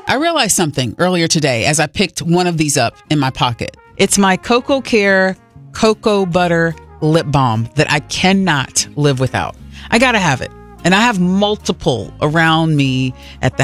I realized something earlier today as I picked one of these up in my pocket. It's my Cocoa Care Cocoa Butter Lip Balm that I cannot live without. I gotta have it. And I have multiple around me at the